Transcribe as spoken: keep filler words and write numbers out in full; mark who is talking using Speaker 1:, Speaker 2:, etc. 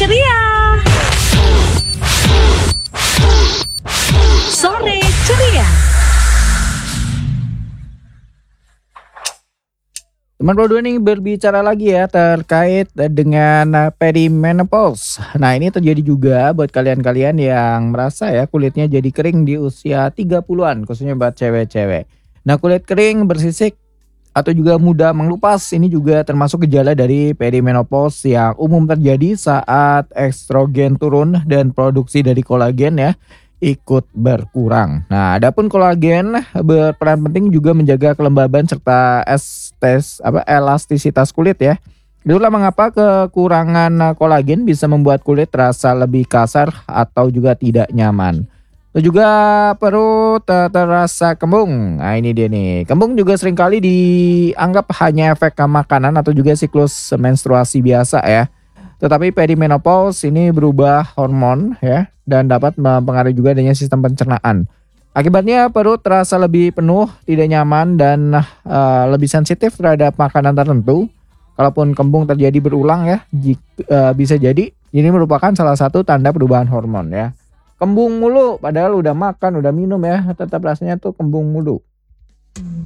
Speaker 1: ceria. Sore ceria.
Speaker 2: Teman Pro dua nih berbicara lagi ya terkait dengan uh, perimenopause. Nah ini terjadi juga buat kalian-kalian yang merasa ya kulitnya jadi kering di usia tiga puluhan, khususnya buat cewek-cewek. Nah kulit kering, bersisik, atau juga mudah mengelupas ini juga termasuk gejala dari perimenopause yang umum terjadi saat estrogen turun dan produksi dari kolagen ya ikut berkurang. Nah, adapun kolagen berperan penting juga menjaga kelembaban serta estes apa elastisitas kulit ya. Itulah mengapa kekurangan kolagen bisa membuat kulit terasa lebih kasar atau juga tidak nyaman. Itu juga perut te- terasa kembung. Nah, ini dia nih. Kembung juga seringkali dianggap hanya efek makanan atau juga siklus menstruasi biasa ya. Tetapi perimenopause ini berubah hormon ya dan dapat mempengaruhi juga adanya sistem pencernaan. Akibatnya perut terasa lebih penuh, tidak nyaman dan eh, lebih sensitif terhadap makanan tertentu. Kalaupun kembung terjadi berulang ya, jik- eh, bisa jadi ini merupakan salah satu tanda perubahan hormon ya. Kembung mulu padahal udah makan, udah minum ya, tetap rasanya tuh kembung mulu.